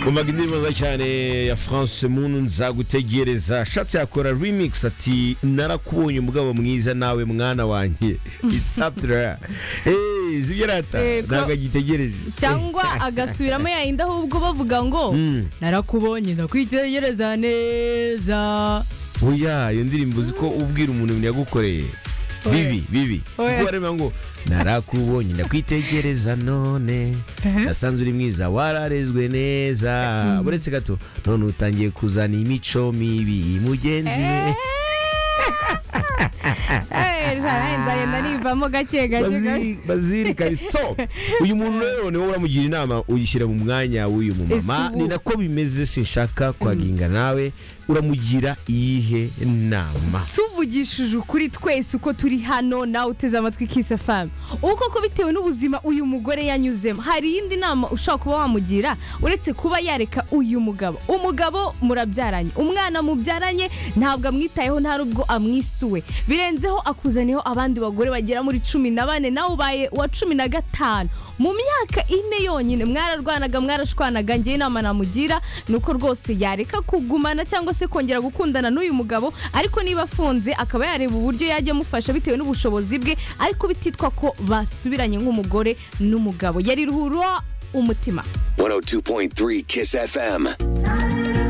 umvaga indirimbo nziza cyane ya France Muntu nzagutegereza shatse yakora remix ati narakubonye umugabo mwiza nawe mwana wanjye it's up there zibyarata ntabwo agitegereje cyangwa agasubiramo yayinda ahubwo bavuga ngo narakubonye ndakwitegereza neza. Oya iyo ndirimbo uzi ko ubwira umuntu yagukoreye bibi kuko barema ngo narakubonye ndakwitegereza none nasanze uri mwiza wararezwe neza buretse gato none utangiye kuzana imico mibi mugenzi we nivamo gake baziri kabiso uyu muntu rero niwe uramugira inama uyishyira mu mwanya w'uyu mumama ni nako bimeze sinshaka kwaginga nawe uramugira iyihe nama tuvugishije ukuri twese uko turi hano nawe uteze amatwi Kiss FM uko ko bitewe n'ubuzima uyu mugore yanyuzemo hari indi nama ushaka kuba wamugira uretse kuba yareka uyu umugabo murabyaranye umwana mubyaranye ntabwo amwitayeho nta rubwo amwisuwe birenzeho akuzaniyeho abandi bagore bagera muri 14 nawe ubaye wa 15 mu myaka 4 yonyine mwararwanaga mwarashwanaga ngiye inama namugira nuko rwose yareka kugumana cyangwa se kongera gukundana n'uyu mugabo ariko niba afunze akaba yareba uburyo yajya mufasha bitewe n'ubushobozi bwe ariko bititwa ko basubiranye nk'umugore n'umugabo yari ruhuro umutima 102.3 Kiss FM.